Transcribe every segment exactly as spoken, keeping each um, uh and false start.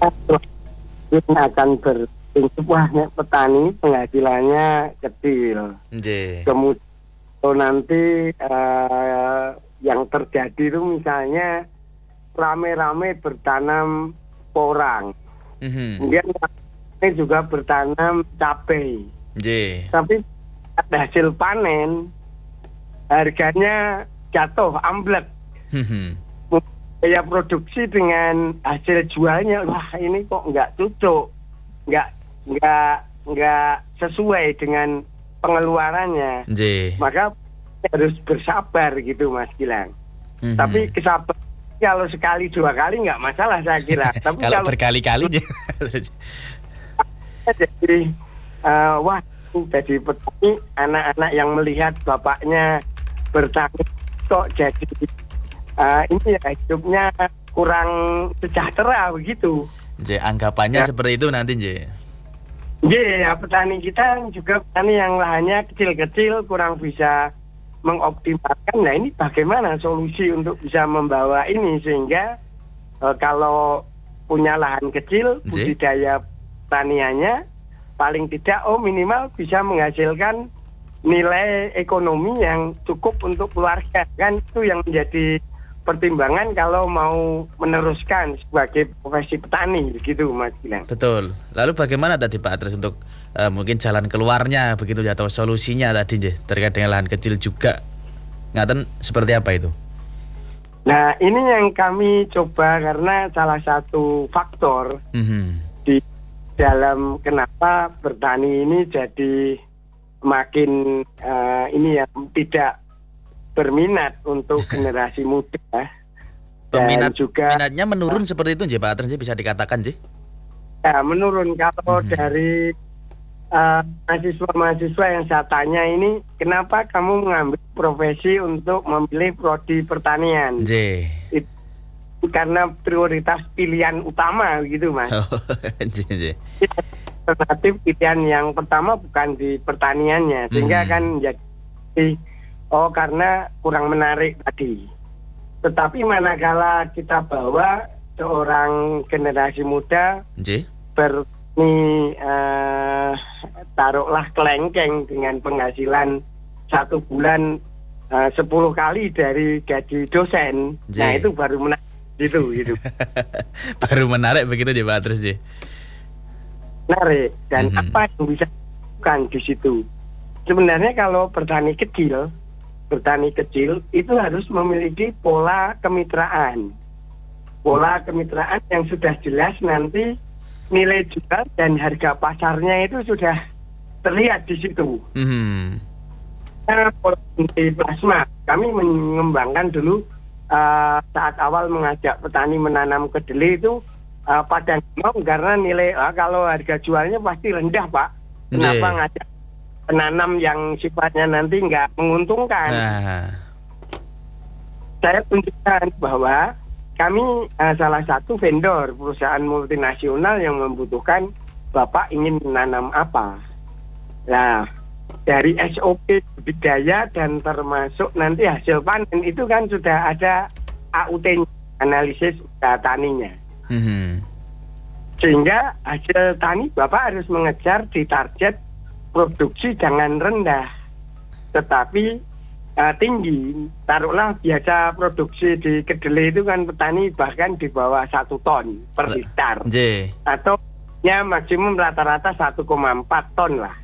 ini akan berprinsip wah nek petani penghasilannya kecil. Nggih. Kemudian nanti uh, yang terjadi itu misalnya rame-rame bertanam porang. Mm-hmm. Kemudian ini juga bertanam cabai. Nggih. Tapi ada hasil panen harganya jatuh amblek. Mm-hmm. Biaya produksi dengan hasil jualnya, wah ini kok nggak cocok, nggak nggak nggak sesuai dengan pengeluarannya. Nggih. Maka harus bersabar gitu Mas Gilang. Mm-hmm. Tapi kesabar kalau sekali dua kali nggak masalah saya kira. Tapi kalau, kalau berkali-kali jadi uh, wah jadi petani, anak-anak yang melihat bapaknya bertani kok jadi uh, ini ya hidupnya kurang sejahtera begitu. Nggih, anggapannya ya. Seperti itu nanti nggih. Nggih, ya petani kita juga petani yang lahannya kecil-kecil kurang bisa mengoptimalkan. Nah ini bagaimana solusi untuk bisa membawa ini sehingga uh, kalau punya lahan kecil budidaya pertaniannya paling tidak oh minimal bisa menghasilkan nilai ekonomi yang cukup untuk keluarga, kan itu yang menjadi pertimbangan kalau mau meneruskan sebagai profesi petani begitu Mas Gilang. Betul. Lalu bagaimana tadi Pak Adres untuk uh, mungkin jalan keluarnya begitu ya, atau solusinya tadi nggih terkait dengan lahan kecil juga ngaten seperti apa itu? Nah ini yang kami coba karena salah satu faktor mm-hmm. di dalam kenapa bertani ini jadi makin uh, ini ya tidak berminat untuk generasi muda. Peminat dan juga minatnya menurun uh, seperti itu nggih Pak Adres bisa dikatakan nggih. Ya menurun kalau mm-hmm. dari uh, mahasiswa-mahasiswa yang saya tanya ini kenapa kamu mengambil profesi untuk memilih prodi pertanian? Nggih. Itu karena prioritas pilihan utama gitu Mas. Oh, nggih. Alternatif pilihan yang pertama bukan di pertaniannya sehingga hmm. kan jadi oh karena kurang menarik tadi. Tetapi manakala kita bawa seorang generasi muda nggih berni uh, taruhlah kelengkeng dengan penghasilan satu bulan uh, sepuluh kali dari gaji dosen. Nggih. Nah itu baru menarik. Gitu, gitu. Baru menarik begitu ya Pak Adres ya. Menarik dan mm-hmm. apa yang bisa dilakukan di situ. Sebenarnya kalau bertani kecil, bertani kecil itu harus memiliki pola kemitraan. Pola kemitraan yang sudah jelas nanti nilai jual dan harga pasarnya itu sudah terlihat di situ. Mm-hmm. Nah, pola plasma kami mengembangkan dulu. Uh, saat awal mengajak petani menanam kedelai itu uh, pada mau karena nilai uh, kalau harga jualnya pasti rendah Pak. Kenapa yeah. ngajak penanam yang sifatnya nanti nggak menguntungkan? Nah. Saya tunjukkan bahwa kami uh, salah satu vendor perusahaan multinasional yang membutuhkan Bapak ingin menanam apa. Nah dari S O P budidaya dan termasuk nanti hasil panen itu kan sudah ada A U T analisis taninya. Mm-hmm. Sehingga hasil tani Bapak harus mengejar di target produksi jangan rendah tetapi uh, tinggi. Taruhlah biasa produksi di kedelai itu kan petani bahkan di bawah satu ton per hektar. J. Atau ya maksimum rata-rata satu koma empat ton lah.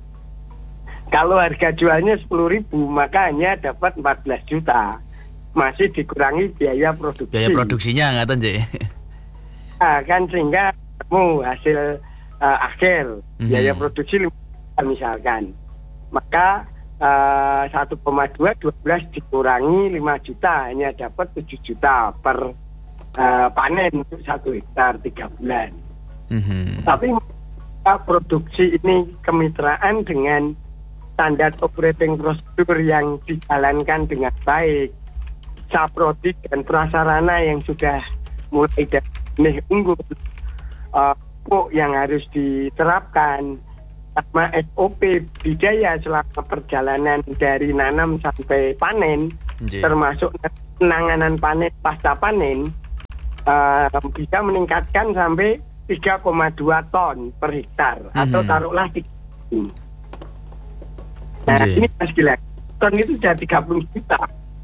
Kalau harga jualnya sepuluh ribu maka hanya dapat empat belas juta. Masih dikurangi biaya produksi. Biaya produksinya ngaten, Cik. Nah, kan sehingga kamu hasil uh, akhir mm-hmm. biaya produksi lima juta misalkan. Maka uh, satu koma dua dua belas dikurangi lima juta hanya dapat tujuh juta per uh, panen untuk satu hektar tiga bulan. Mm-hmm. Tapi uh, produksi ini kemitraan dengan standar operating prosedur yang dijalankan dengan baik, saprodi dan prasarana yang sudah mulai dari unggul, uh, yang harus diterapkan, sama S O P budidaya selama perjalanan dari nanam sampai panen, J. termasuk penanganan panen pasca panen, uh, bisa meningkatkan sampai tiga koma dua ton per hektar, mm-hmm. atau taruhlah tiga ton. Nah, okay. Ini Mas Gilang, ton itu sudah tiga puluh juta.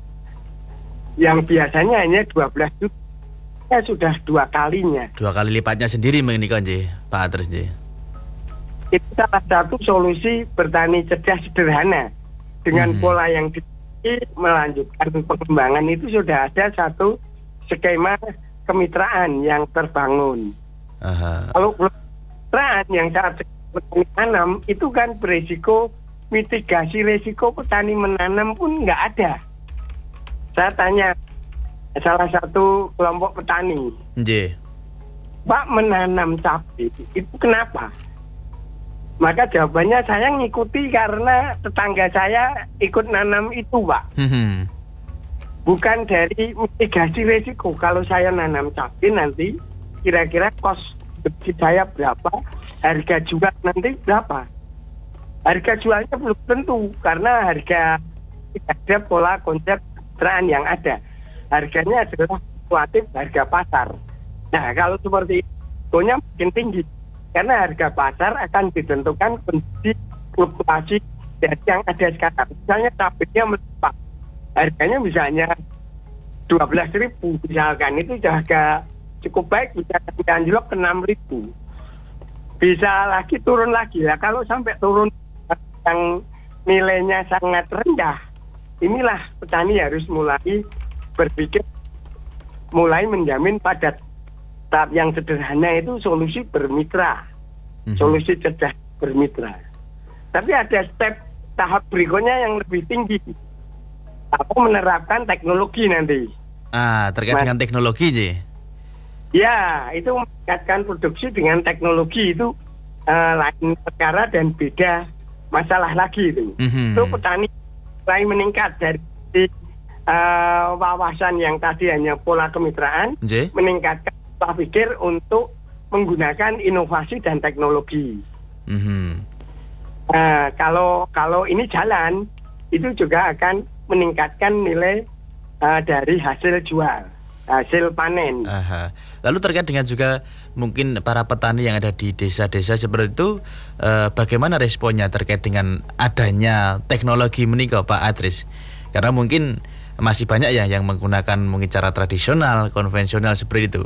Yang biasanya hanya dua belas juta. Ya sudah dua kalinya. Dua kali lipatnya sendiri mengikan J, Pak Adres J. Itu salah satu solusi bertani cerdas sederhana. Dengan hmm. pola yang di melanjutkan pengembangan itu sudah ada satu skema kemitraan yang terbangun. Aha. Kalau kemitraan yang saat petani tanam itu kan berisiko mitigasi risiko petani menanam pun nggak ada. Saya tanya salah satu kelompok petani, J. Pak menanam cabai itu kenapa? Maka jawabannya saya ngikuti karena tetangga saya ikut nanam itu, Pak. Mm-hmm. Bukan dari mitigasi risiko. Kalau saya nanam cabai nanti kira-kira kos saya berapa, harga jual nanti berapa. Harga jualnya belum tentu karena harga ada pola konsep kemitraan yang ada. Harganya adalah fluktuatif harga pasar. Nah, kalau seperti itu, harganya makin tinggi. Karena harga pasar akan ditentukan kondisi fluktuasi dari yang ada sekarang. Misalnya cabainya melimpah, harganya misalnya dua belas ribu, misalkan itu harga cukup baik, bisa anjlok ke enam ribu. Bisa lagi turun lagi. Lah kalau sampai turun yang nilainya sangat rendah, inilah petani harus mulai berpikir, mulai menjamin pada tahap yang sederhana itu solusi bermitra, mm-hmm. solusi cerdas bermitra. Tapi ada step tahap berikutnya yang lebih tinggi, atau menerapkan teknologi nanti. Ah, terkait Mas, dengan teknologi, J. Ya, itu meningkatkan produksi dengan teknologi itu uh, lain perkara dan beda masalah lagi itu. Mm-hmm. Itu petani mulai meningkat dari Uh, wawasan yang tadi hanya pola kemitraan, J? meningkatkan pola pikir untuk menggunakan inovasi dan teknologi. Mm-hmm. Uh, kalau kalau ini jalan, itu juga akan meningkatkan nilai uh, dari hasil jual, hasil panen. Aha. Lalu terkait dengan juga mungkin para petani yang ada di desa-desa seperti itu, uh, bagaimana responnya terkait dengan adanya teknologi menikah, Pak Adres? Karena mungkin masih banyak ya yang menggunakan mungkin cara tradisional, konvensional seperti itu.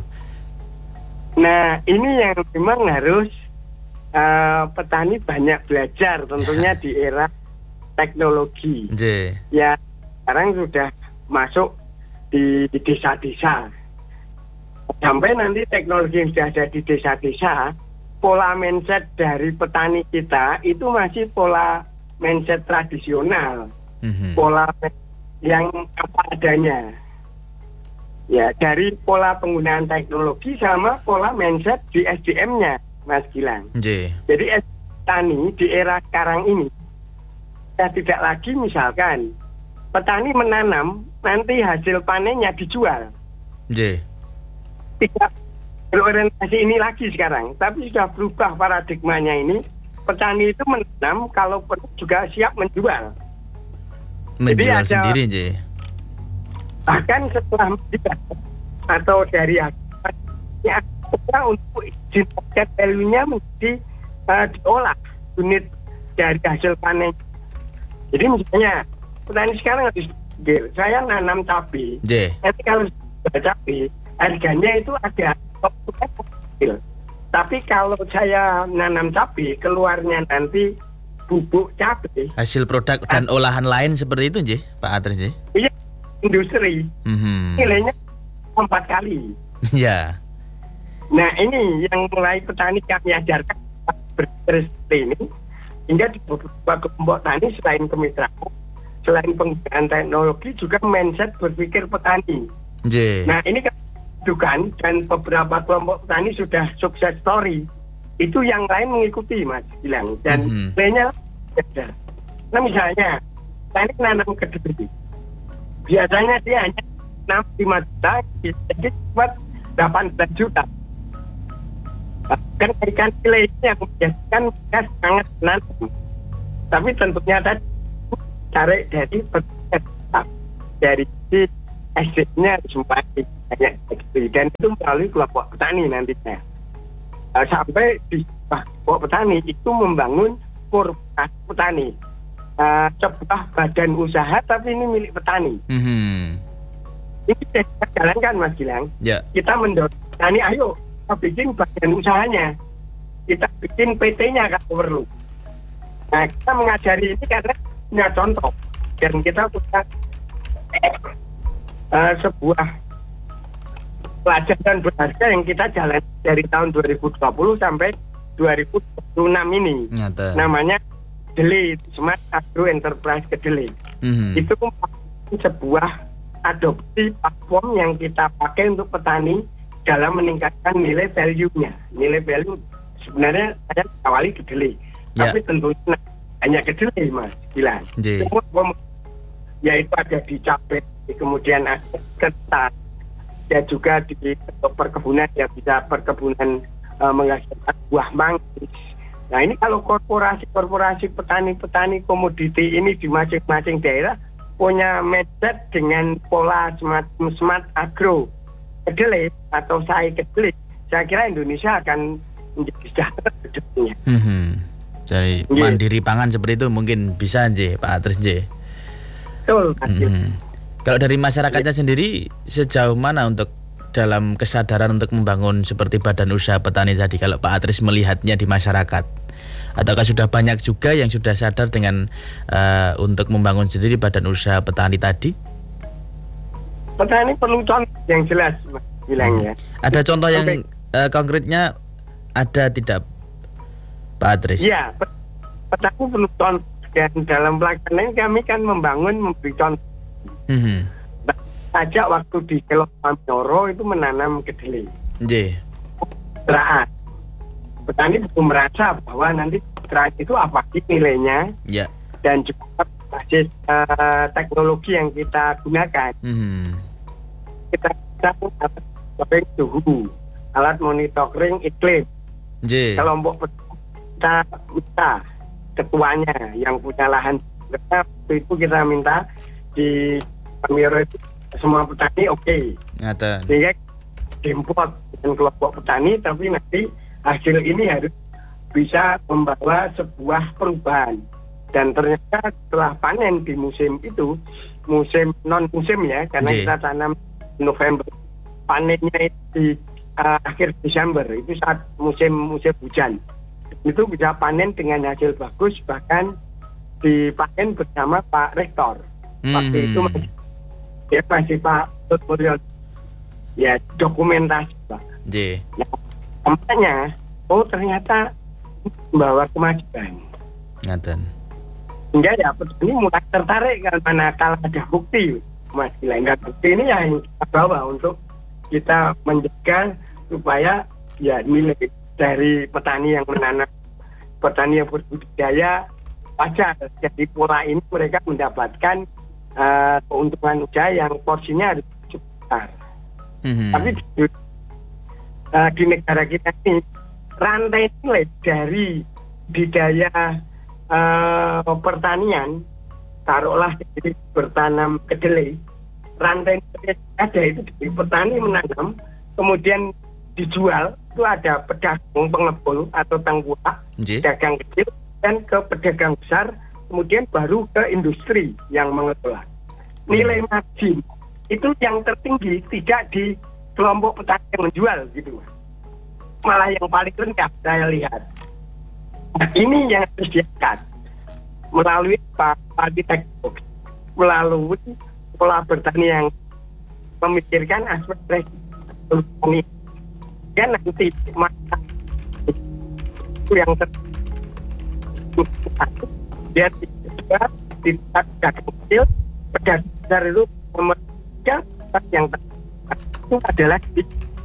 Nah, ini yang memang harus uh, petani banyak belajar tentunya di era teknologi. J. Ya, sekarang sudah masuk di, di desa-desa. Sampai nanti teknologi yang sudah ada di desa-desa, pola mindset dari petani kita itu masih pola mindset tradisional. Mm-hmm. Pola yang apa adanya. Ya, dari pola penggunaan teknologi sama pola mindset di S D M-nya, Mas Gilang. J. Jadi petani di era sekarang ini ya tidak lagi misalkan petani menanam nanti hasil panennya dijual. J. Tidak berorientasi ini lagi sekarang, tapi sudah berubah paradigmanya ini. Petani itu menanam kalau perlu juga siap menjual. Menjual ada, sendiri, J. Bahkan setelah menjual atau dari hasilnya untuk izin market value-nya menjadi uh, diolah unit dari hasil panen. Jadi misalnya petani sekarang harus pikir, saya nanam cabai, J. Nanti kalau cabai harganya itu ada kecil. Tapi kalau saya nanam cabai keluarnya nanti bubuk cabai, hasil produk dan uh, olahan lain seperti itu, J, Pak Adres, J. Iya, industri. Mm-hmm. Nilainya empat kali. Ya. Nah, ini yang mulai petani kami ajarkan berseperti ini, hingga di beberapa kelompok tani selain kemitraan, selain penggunaan teknologi juga mindset berpikir petani. J. Nah, ini kan dan beberapa kelompok petani sudah sukses story. Itu yang lain mengikuti, Mas bilang, dan mm-hmm. lainnya beda. Nah misalnya tani nanam kedelai, biasanya dia hanya enam puluh lima juta, jadi buat delapan belas juta. Bahkan ikan nilai yang biasakan mereka sangat nanam, tapi tentunya tadi cari dari dari S D-nya semakin banyak, dan itu melalui kelompok petani nantinya. uh, sampai di kelompok petani itu membangun korporasi petani, uh, sebuah badan usaha tapi ini milik petani. Mm-hmm. Ini kita jalankan Mas Gilang. Yeah. Kita mendorong petani, ayo kita bikin badan usahanya, kita bikin P T-nya kalau perlu. Nah, kita mengajari ini karena punya contoh dan kita punya uh, sebuah pelajaran berharga yang kita jalan dari tahun dua ribu dua puluh sampai dua ribu dua puluh enam ini. Nyata. Namanya Kedelai, Smart Agro Enterprise Kedelai. Mm-hmm. Itu sebuah adopsi platform yang kita pakai untuk petani dalam meningkatkan nilai value-nya. Nilai value sebenarnya saya awali kedelai, yeah. tapi tentunya hanya kedelai Mas Gilang. Yeah. Semua yaitu ada di cabai, kemudian ada ketan, dan juga di perkebunan ya bisa perkebunan uh, menghasilkan buah manggis. Nah ini kalau korporasi-korporasi petani-petani komoditi ini di masing-masing daerah punya mindset dengan pola semacam smart agro kedelai atau sai kedelai, saya kira Indonesia akan menjadi sejahtera ke depannya. Mm-hmm. Dari yeah. mandiri pangan seperti itu mungkin bisa J, Pak Atris J. Betul. Mm-hmm. Kalau dari masyarakatnya yeah. sendiri sejauh mana untuk dalam kesadaran untuk membangun seperti badan usaha petani tadi, kalau Pak Atris melihatnya di masyarakat, ataukah sudah banyak juga yang sudah sadar dengan uh, untuk membangun sendiri badan usaha petani tadi? Petani perlu contoh yang jelas Mas bilangnya. Hmm. Ada contoh yang uh, konkretnya ada tidak Pak Atris? Iya, petani perlu contoh dan dalam pelaksanaan kami kan membangun memberi contoh. Hmm. Ajak waktu di Kelok Pamjoro itu menanam kedelai. Nggih. Ziraat. Petani belum merasa bahwa nanti ziraat itu apa sih nilainya. Ya. Dan juga basis uh, teknologi yang kita gunakan. Hmm. Kita bisa monitoring suhu, alat monitoring iklim. Nggih. Kelompok kita minta ketuanya yang punya lahan. Waktu itu kita minta di Pamjoro itu semua petani oke, okay. Sehingga diimport dengan kelompok petani, tapi nanti hasil ini harus bisa membawa sebuah perubahan. Dan ternyata setelah panen di musim itu, musim non musim ya, karena yeah. kita tanam November, panennya itu di uh, akhir Desember, itu saat musim musim hujan. Itu bisa panen dengan hasil bagus, bahkan dipanen bersama Pak Rektor. Mm-hmm. Waktu itu masih ya masih Pak Tutorial ya dokumentasi Pak. Yeah. Nah, tampaknya oh ternyata membawa kemajuan. Ngaten. Enggak ya, petani mulai tertarik karena kalau ada bukti Mas Gilang. Bukti ini yang kita bawa untuk kita menjaga supaya ya nilai dari petani yang menanam, petani yang berbudidaya wajar. Jadi pola ini mereka mendapatkan Uh, keuntungan usaha yang porsinya harus cukup besar. Mm-hmm. Tapi di, uh, di negara kita ini rantai nilai dari budidaya uh, pertanian, taruhlah jadi bertanam kedelai, rantai nilai ada itu dari petani menanam, kemudian dijual itu ada pedagang pengepul atau tengkulak, mm-hmm. pedagang kecil dan ke pedagang besar. Kemudian baru ke industri yang mengelola. Nilai margin itu yang tertinggi tidak di kelompok petani yang menjual gitu. Malah yang paling rendah saya lihat. Nah, ini yang harus diangkat melalui padi teknologi, melalui pola bertani yang memikirkan aspek resiko. Dan nanti maka itu yang tertinggi. Dia tidak tidak pedagang kecil, pedagang besar itu memegang yang itu adalah di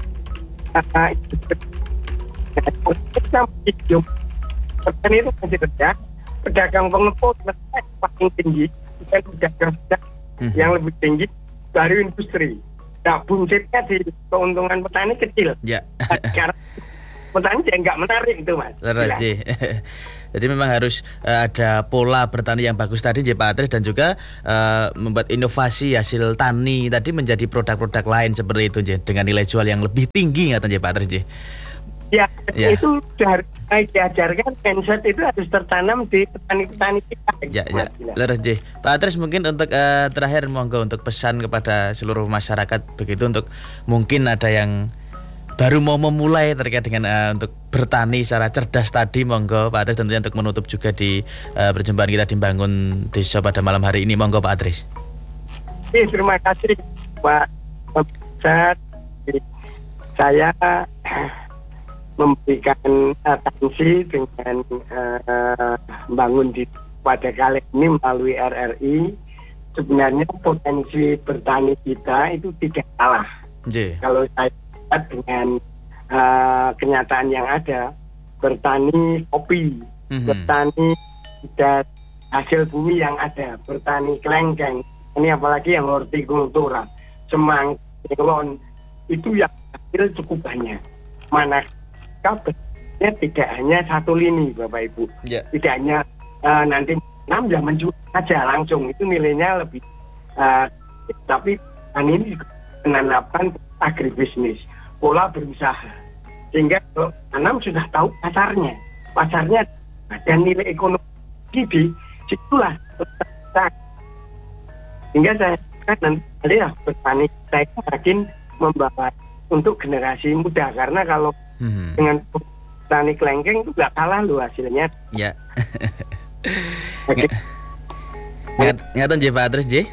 petani itu masih rendah, pedagang pengepul paling tinggi, dan pedagang besar hmm. yang lebih tinggi baru industri. Nah, buncitnya di keuntungan petani kecil. Ya. Karena petani ya nggak menarik itu Mas. Jadi memang harus uh, ada pola bertani yang bagus tadi J Pak Atris, dan juga uh, membuat inovasi hasil tani tadi menjadi produk-produk lain seperti itu J, dengan nilai jual yang lebih tinggi nggak J Pak Atris J? Ya. Ya. Itu sudah harus diajarkan, mindset itu harus tertanam di petani-petani kita. Ya, ya. Leres J. Pak Atris, mungkin untuk uh, terakhir monggo untuk pesan kepada seluruh masyarakat begitu, untuk mungkin ada yang baru mau memulai terkait dengan uh, untuk bertani secara cerdas tadi, monggo Pak Atris, tentunya untuk menutup juga di uh, perjumpaan kita di Bangun Desa pada malam hari ini, monggo Pak Atris. Terima kasih Pak Ustaz. Saya memberikan atensi dengan uh, bangun di pada kali ini melalui R R I. Sebenarnya potensi bertani kita itu tidak salah. Yeah. Kalau saya lihat dengan uh, kenyataan yang ada, bertani kopi, mm-hmm. bertani dan hasil bumi yang ada, bertani kelengkeng, ini apalagi yang hortikultura, semangka, melon, itu yang hasil cukup banyak. Mana kabarnya tidak hanya satu lini, Bapak Ibu, yeah. tidak hanya uh, nanti enam jam menjual saja langsung, itu nilainya lebih, uh, tapi ini menanamkan agribisnis, pola berusaha, sehingga kalau tanam sudah tahu pasarnya, pasarnya dan nilai ekonomi di situlah, sehingga saya kan nanti ya bertani saya makin membawa untuk generasi muda, karena kalau hmm. dengan petani kelengkeng itu gak kalah loh hasilnya. Ya. Ngaten J Pak Atris J.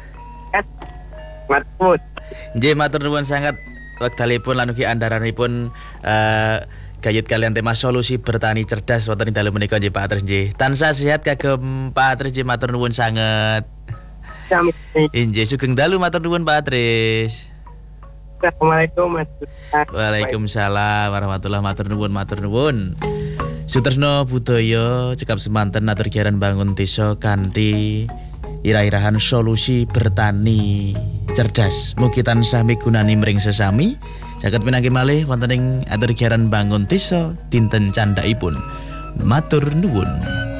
Matur. J matur nuwun sangat wekdalipun lan ugi andaranipun uh, gayut kalian tema solusi bertani cerdas wonten ing dalu menika J Pak Atris J. Tansah sehat kagem Pak Atris J, matur nuwun sanget. Injih sugeng dalu, matur nuwun Pak Atris. Assalamualaikum. Waalaikumsalam warahmatullahi matur nuwun matur nuwun. Sutresno budaya cekap semanten atur giaran bangun desa kanthi irah-irahan solusi bertani cerdas. Mugi tansah migunani mring sesami. Saged pinanggih malih wonten ing atur giaran bangun desa dinten candhaipun. Matur nuwun.